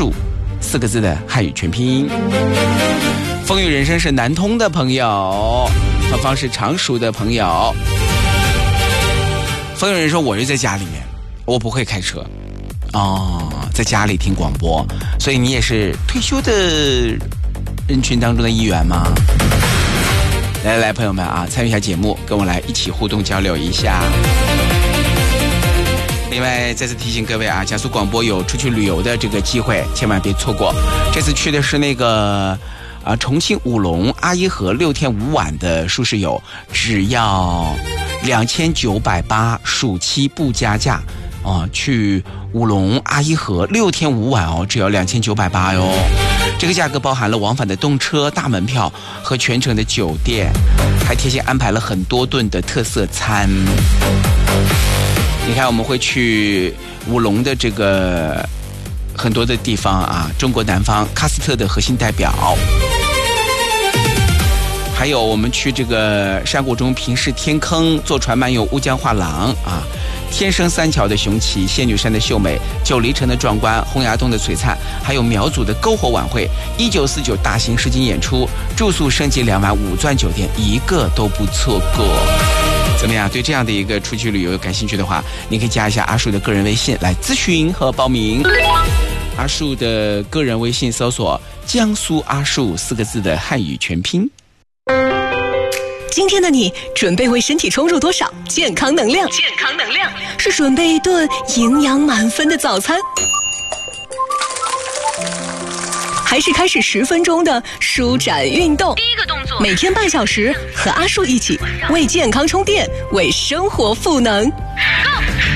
树4个字的汉语全拼。风雨人生是南通的朋友，芳芳是常熟的朋友。风雨人说我就在家里面，我不会开车在家里听广播，所以你也是退休的人群当中的一员吗？来朋友们啊，参与一下节目，跟我来一起互动交流一下。另外再次提醒各位啊，加速广播有出去旅游的这个机会，千万别错过。这次去的是那个重庆武隆阿依河6天5晚的舒适游，只要2980，暑期不加价去武隆阿依河6天5晚只要2980哟。这个价格包含了往返的动车、大门票和全程的酒店，还贴心安排了很多顿的特色餐。你看，我们会去武隆的这个很多的地方啊，中国南方喀斯特的核心代表，还有我们去这个山谷中平视天坑，坐船漫游乌江画廊天生三桥的雄奇，仙女山的秀美，九黎城的壮观，洪崖洞的璀璨，还有苗族的篝火晚会，1949大型实景演出，住宿升级2晚5钻酒店，一个都不错过。怎么样？对这样的一个出去旅游感兴趣的话，你可以加一下阿树的个人微信来咨询和报名。阿树的个人微信搜索江苏阿树4个字的汉语全拼。 今天的你准备为身体充入多少健康能量？是准备一顿营养满分的早餐，还是开始10分钟的舒展运动？第一个动作，每天半小时，和阿树一起为健康充电，为生活赋能。